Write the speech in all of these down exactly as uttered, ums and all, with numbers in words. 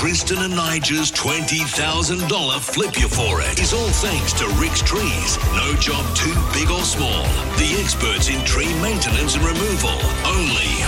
Kristen and Nigel's twenty thousand dollars Flip You For It is all thanks to Rick's Trees. No job too big or small. The experts in tree maintenance and removal. Only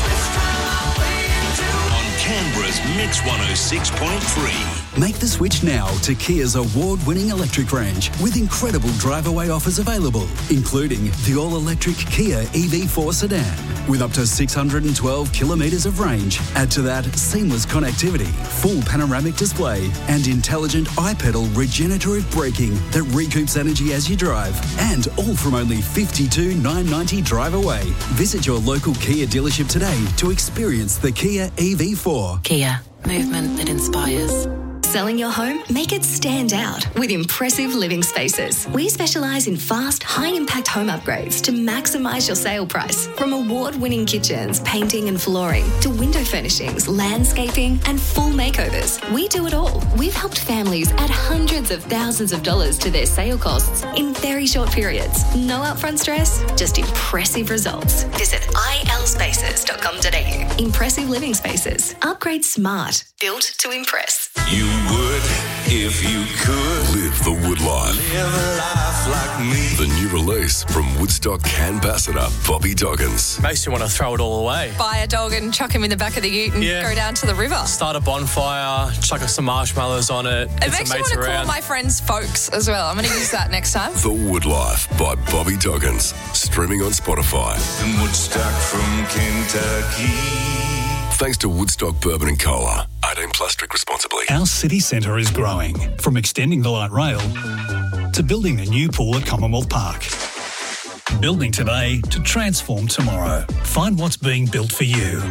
on Canberra's Mix one oh six point three. Make the switch now to Kia's award-winning electric range with incredible drive-away offers available, including the all-electric Kia E V four sedan with up to six hundred twelve kilometres of range. Add to that seamless connectivity, full panoramic display and intelligent iPedal regenerative braking that recoups energy as you drive. And all from only fifty-two thousand nine hundred ninety dollars drive away. Visit your local Kia dealership today to experience the Kia E V four. Kia, movement that inspires. Selling your home? Make it stand out with Impressive Living Spaces. We specialise in fast, high-impact home upgrades to maximise your sale price. From award-winning kitchens, painting and flooring, to window furnishings, landscaping and full makeovers. We do it all. We've helped families add hundreds of thousands of dollars to their sale costs in very short periods. No upfront stress, just impressive results. Visit I L spaces dot com dot a u. Impressive Living Spaces. Upgrade smart. Built to impress. You would if you could live the Wood life. live a life like me. The new release from Woodstock ambassador Bobby Doggins. Makes you want to throw it all away. Buy a dog and chuck him in the back of the ute and Yeah. go down to the river. Start a bonfire, chuck some marshmallows on it. It get makes some me mates want to around. call my friends folks as well. I'm going to use that next time. The Wood Life by Bobby Doggins. Streaming on Spotify. And Woodstock from Kentucky. Thanks to Woodstock Bourbon and Cola. eighteen plus, drink responsibly. Our city centre is growing, from extending the light rail to building a new pool at Commonwealth Park. Building today to transform tomorrow. Find what's being built for you.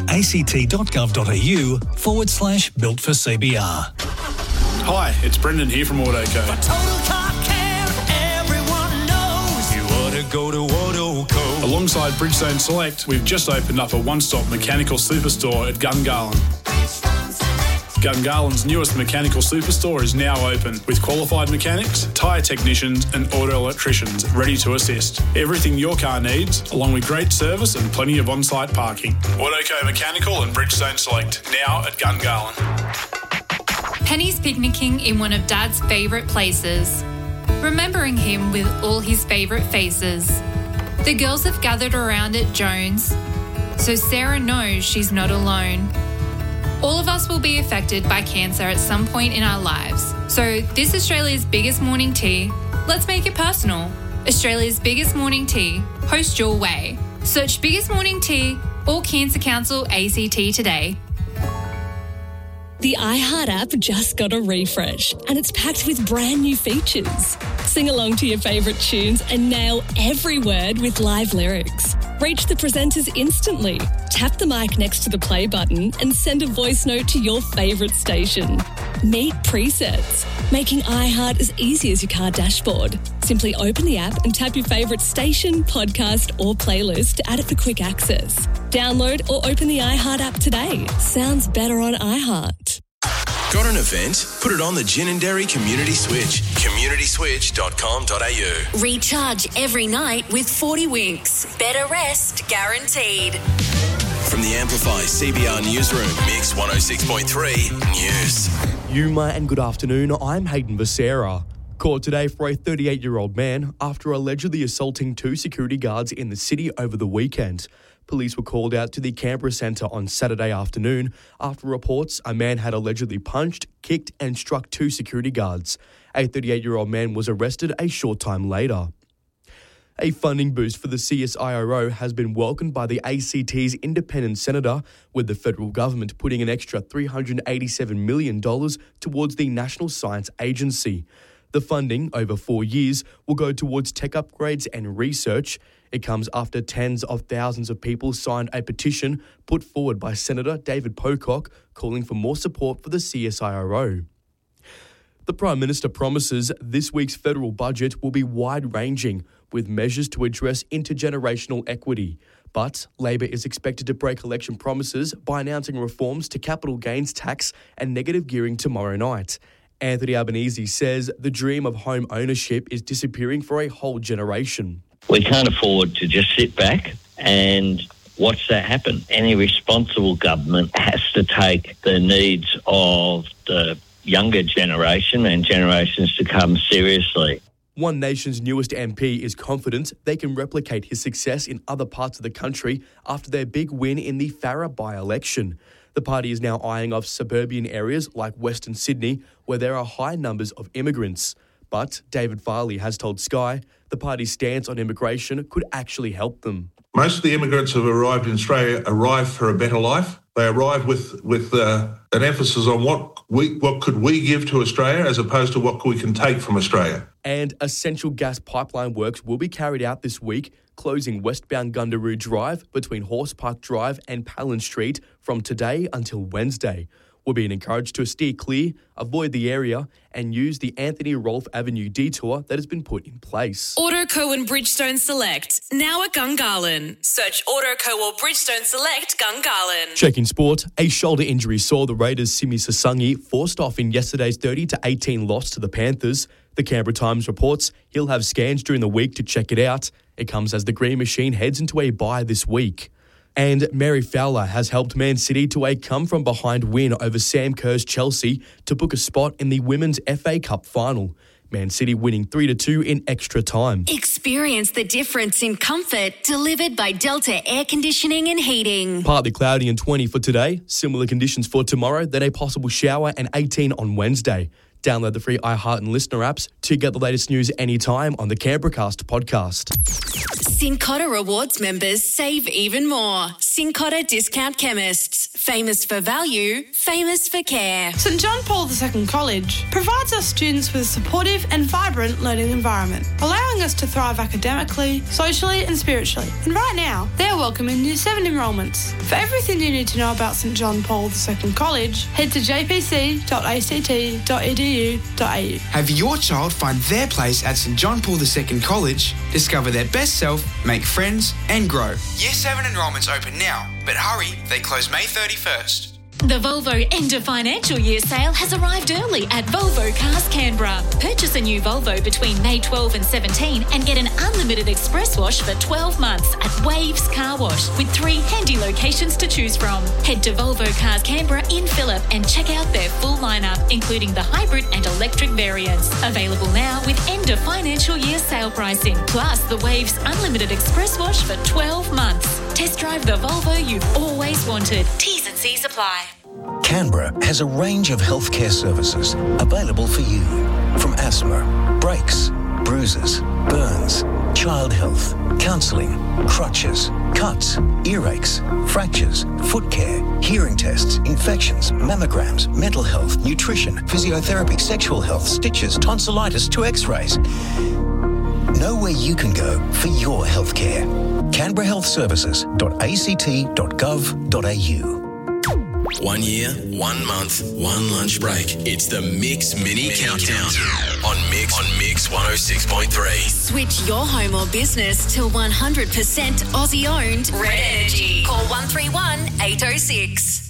act.gov.au forward slash built for CBR. Hi, it's Brendan here from Autoco. Total car care, everyone knows. You ought to go to Autoco. Alongside Bridgestone Select, we've just opened up a one-stop mechanical superstore at Gungahlin. Gungahlин's newest mechanical superstore is now open with qualified mechanics, tyre technicians and auto electricians ready to assist. Everything your car needs, along with great service and plenty of on-site parking. Autoco Mechanical and Bridgestone Select, now at Gungahlin. Penny's picnicking in one of Dad's favourite places, remembering him with all his favourite faces. The girls have gathered around at Jones, so Sarah knows she's not alone. All of us will be affected by cancer at some point in our lives. So this Australia's biggest morning tea, let's make it personal. Australia's biggest morning tea, host your way. Search Biggest Morning Tea or Cancer Council A C T today. The iHeart app just got a refresh and it's packed with brand new features. Sing along to your favourite tunes and nail every word with live lyrics. Reach the presenters instantly. Tap the mic next to the play button and send a voice note to your favourite station. Meet presets, making iHeart as easy as your car dashboard. Simply open the app and tap your favourite station, podcast or playlist to add it for quick access. Download or open the iHeart app today. Sounds better on iHeart. Got an event? Put it on the Gin and Dairy Community Switch. community switch dot com dot a u. Recharge every night with forty winks. Better rest guaranteed. From the Amplify C B R Newsroom, Mix one oh six point three News. Yuma and good afternoon, I'm Hayden Becerra. Caught today for a thirty-eight-year-old man after allegedly assaulting two security guards in the city over the weekend. Police were called out to the Canberra Centre on Saturday afternoon after reports a man had allegedly punched, kicked and struck two security guards. A thirty-eight-year-old man was arrested a short time later. A funding boost for the C S I R O has been welcomed by the A C T's independent senator, with the federal government putting an extra three hundred eighty-seven million dollars towards the National Science Agency. The funding, over four years, will go towards tech upgrades and research. It comes after tens of thousands of people signed a petition put forward by Senator David Pocock calling for more support for the C S I R O. The Prime Minister promises this week's federal budget will be wide-ranging, with measures to address intergenerational equity. But Labor is expected to break election promises by announcing reforms to capital gains tax and negative gearing tomorrow night. Anthony Albanese says the dream of home ownership is disappearing for a whole generation. We can't afford to just sit back and watch that happen. Any responsible government has to take the needs of the younger generation and generations to come seriously. One Nation's newest M P is confident they can replicate his success in other parts of the country after their big win in the Farrer by-election. The party is now eyeing off suburban areas like Western Sydney, where there are high numbers of immigrants. But David Farley has told Sky the party's stance on immigration could actually help them. Most of the immigrants who have arrived in Australia arrive for a better life. They arrive with with uh, an emphasis on what we what could we give to Australia as opposed to what we can take from Australia. And essential gas pipeline works will be carried out this week, closing westbound Gundaroo Drive between Horse Park Drive and Palin Street from today until Wednesday. We're being encouraged to steer clear, avoid the area, and use the Anthony Rolfe Avenue detour that has been put in place. Autoco and Bridgestone Select, now at Gungahlin. Search Autoco or Bridgestone Select Gungahlin. Checking sport, a shoulder injury saw the Raiders' Simi Sasangi forced off in yesterday's thirty to eighteen loss to the Panthers. The Canberra Times reports he'll have scans during the week to check it out. It comes as the Green Machine heads into a bye this week. And Mary Fowler has helped Man City to a come-from-behind win over Sam Kerr's Chelsea to book a spot in the Women's F A Cup final. Man City winning three to two in extra time. Experience the difference in comfort delivered by Delta Air Conditioning and Heating. Partly cloudy and twenty for today. Similar conditions for tomorrow, then a possible shower and eighteen on Wednesday. Download the free iHeart and Listener apps to get the latest news anytime on the Canberracast podcast. Cincotta Rewards members save even more. Cincotta Discount Chemists. Famous for value, famous for care. St John Paul the Second College provides our students with a supportive and vibrant learning environment, allowing us to thrive academically, socially and spiritually. And right now, they're welcoming Year seven enrolments. For everything you need to know about St John Paul the Second College, head to j p c dot a c t dot e d u dot a u. Have your child find their place at St John Paul the Second College, discover their best self, make friends and grow. Year seven enrolments open now, but hurry, they close May thirty-first. The Volvo End of Financial Year sale has arrived early at Volvo Cars Canberra. Purchase a new Volvo between May twelfth and seventeenth and get an unlimited express wash for twelve months at Waves Car Wash with three handy locations to choose from. Head to Volvo Cars Canberra in Phillip and check out their full lineup, including the hybrid and electric variants. Available now with End of Financial Year sale pricing, plus the Waves unlimited express wash for twelve months. Test drive the Volvo you've always wanted. T's and C's apply. Canberra has a range of healthcare services available for you. From asthma, brakes, bruises, burns, child health, counselling, crutches, cuts, earaches, fractures, foot care, hearing tests, infections, mammograms, mental health, nutrition, physiotherapy, sexual health, stitches, tonsillitis to x-rays. Know where you can go for your healthcare. canberra health services dot a c t dot gov dot a u. One year, one month, one lunch break. It's the Mix Mini, Mini Countdown. Countdown on Mix on Mix one oh six point three. Switch your home or business to one hundred percent Aussie owned Red Energy. Call one three one eight oh six.